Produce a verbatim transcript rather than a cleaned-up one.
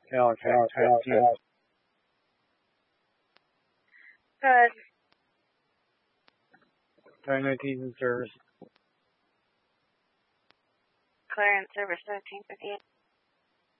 Alex, Alex, Alex, Alex. Good. nine nineteen in service. Clearance service thirteen fifty-eight.